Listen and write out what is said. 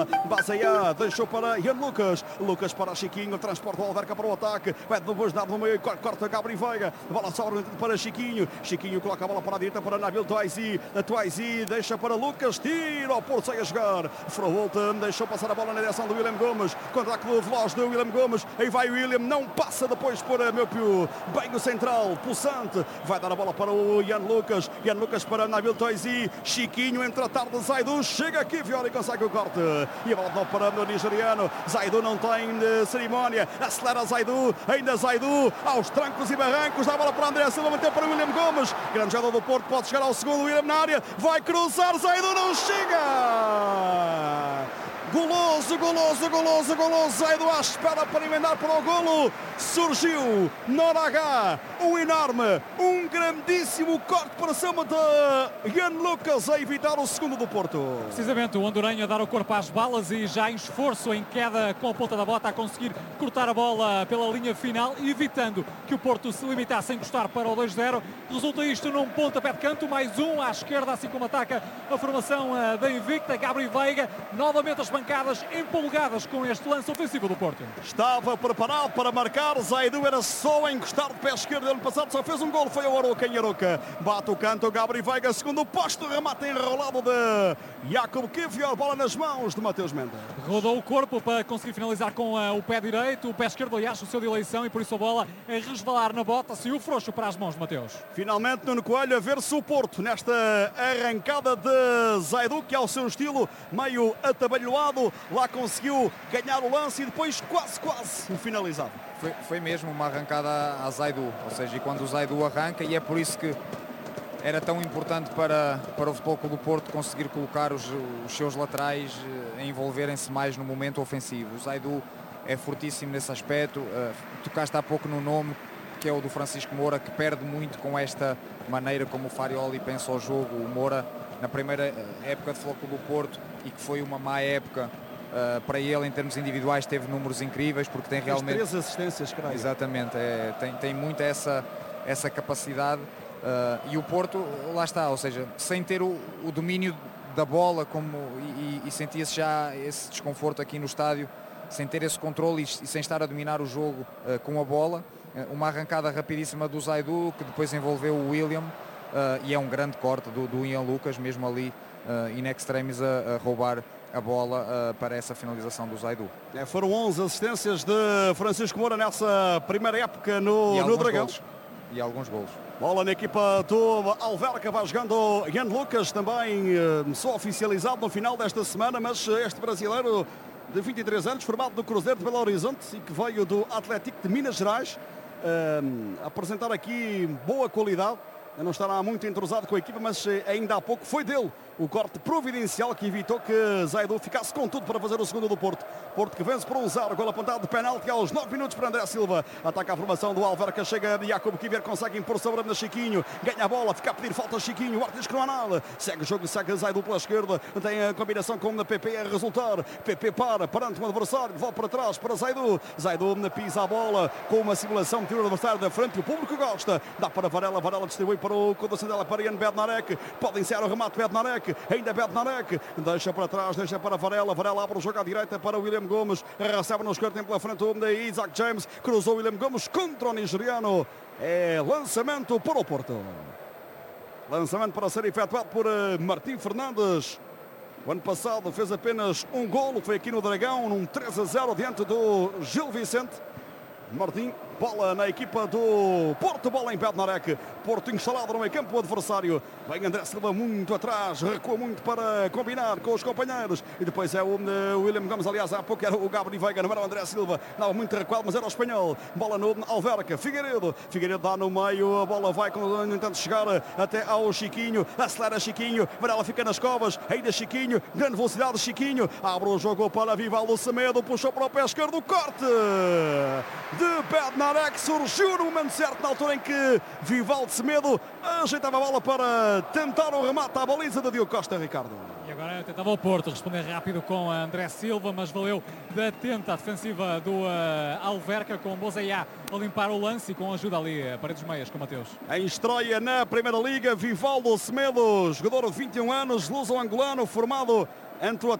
bola. Baseia, deixou para Ian Lucas. Lucas para Chiquinho, transporta o Alverca para o ataque. Vai depois dar no meio, corta Gabriel Veiga. Bola sobra para Chiquinho. Chiquinho coloca a bola para a direita para Nabil Touazi. Touazi deixa para Lucas. Tira o Porto, sai a jogar. Froholt deixou passar a bola na direção do William Gomes. Contra-ataque veloz do William Gomes. Aí vai o William, não passa depois por meu pio. Bem o central, pulsante. Vai dar a bola para o Ian Lucas. Ian Lucas para Nabil Touazi. Chiquinho entra tarde, Zaidu. Chega aqui, Viola, e consegue o corte. E a bola não para o nigeriano. Zaidu não tem cerimónia. Acelera Zaidu. Ainda Zaidu. Aos trancos e barrancos. Dá a bola para André Silva. Mantém para o William Gomes. Grande jogador do Porto. Pode chegar ao segundo. William na área. Vai cruzar. Zaidu não chega. Goloso, goloso, goloso, goloso. Zaidu à espera para emendar para o golo. Surgiu na hora H um enorme, um grandíssimo corte para cima de Ian Lucas a evitar o segundo do Porto. Precisamente o hondurenho a dar o corpo às balas e já em esforço, em queda com a ponta da bota, a conseguir cortar a bola pela linha final, evitando que o Porto se limitasse a encostar para o 2-0. Resulta isto num pontapé de canto, mais um à esquerda, assim como ataca a formação da Invicta. Gabriel Veiga, novamente as bancadas empolgadas com este lance ofensivo do Porto. Estava preparado para marcar. Zaidu era só a encostar de pé esquerdo. Ano passado só fez um gol, foi o Aroca em Aroca. Bate o canto, Gabriel Veiga, segundo posto, remate enrolado de Jakub Kivior, bola nas mãos de Mateus Mendes. Rodou o corpo para conseguir finalizar com o pé direito, o pé esquerdo, aliás, o seu de eleição, e por isso a bola a resvalar na bota, saiu frouxo para as mãos de Mateus. Finalmente Nuno Coelho a ver-se o Porto nesta arrancada de Zaidu, que ao seu estilo meio atabalhoado, lá conseguiu ganhar o lance e depois quase finalizado. Foi mesmo uma arrancada a Zaidu, ou seja, e quando o Zaidu arranca, e é por isso que era tão importante para o Futebol Clube do Porto conseguir colocar os seus laterais a envolverem-se mais no momento ofensivo. O Zaidu é fortíssimo nesse aspecto. Tocaste há pouco no nome, que é o do Francisco Moura, que perde muito com esta maneira como o Farioli pensa o jogo. O Moura, na primeira época de Futebol Clube do Porto, e que foi uma má época para ele em termos individuais, teve números incríveis, porque tem realmente 3 assistências, creio. Exatamente, tem muito essa capacidade, e o Porto, lá está, ou seja, sem ter o domínio da bola, e sentia-se já esse desconforto aqui no estádio, sem ter esse controle e sem estar a dominar o jogo com a bola. Uma arrancada rapidíssima do Zaidu, que depois envolveu o William, e é um grande corte do Ian Lucas, mesmo ali in extremis a roubar a bola para essa finalização do Zaidu. Foram 11 assistências de Francisco Moura nessa primeira época no Dragão. E alguns golos. Bola na equipa do Alverca, vai jogando Ian Lucas, também só oficializado no final desta semana, mas este brasileiro de 23 anos, formado no Cruzeiro de Belo Horizonte e que veio do Atlético de Minas Gerais, apresentar aqui boa qualidade. Não estará muito entrosado com a equipa, mas ainda há pouco foi dele o corte providencial que evitou que Zaidu ficasse com tudo para fazer o segundo do Porto. Porto que vence por 1-0, gol apontado de penalti aos 9 minutos para André Silva. Ataca a formação do Alverca, chega de Jakub Kivior, consegue impor sobre a Chiquinho, ganha a bola, fica a pedir falta Chiquinho, o artilheiro Cronanal, segue o jogo, segue Zaidu pela esquerda, tem a combinação com a PP a resultar. PP perante um adversário, volta para trás para Zaidu. Zaidu pisa a bola com uma simulação, tira o adversário da frente, o público gosta, dá para Varela, Varela distribui para o condução dela para Ian Bednarek, pode iniciar o remate Bednarek, ainda Bednarek, deixa para trás, deixa para Varela, Varela abre o jogo à direita para o William Gomes, recebe no esquerdo, tem pela frente o Isaac James, cruzou o William Gomes contra o nigeriano, é lançamento para o Porto. Lançamento para ser efetuado por Martim Fernandes. O ano passado fez apenas um golo, foi aqui no Dragão, num 3-0 diante do Gil Vicente. Martim, bola na equipa do Porto, bola em Bednarek. Porto instalado no meio campo adversário. Vem André Silva muito atrás, recua muito para combinar com os companheiros. E depois é o William Gomes, aliás, há pouco era o Gabriel Veiga, não era o André Silva. Dava muito recuado, mas era o espanhol. Bola no Alverca, Figueiredo dá no meio, a bola vai no entanto chegar até ao Chiquinho. Acelera Chiquinho, Varela fica nas covas. Ainda Chiquinho, grande velocidade Chiquinho. Abre o jogo para Vivaldo Semedo, puxou para o pé esquerdo, corte de Bednarek, surgiu no momento certo, na altura em que Vivaldo Semedo ajeitava a bola para tentar o remate à baliza de Diogo Costa, Ricardo. E agora tentava o Porto responder rápido com André Silva, mas valeu da atenta defensiva do Alverca, com Bozeia a limpar o lance e com ajuda ali a Paredes Meias com Mateus. Em estreia na Primeira Liga, Vivaldo Semedo, jogador de 21 anos, luso-angolano, formado entre o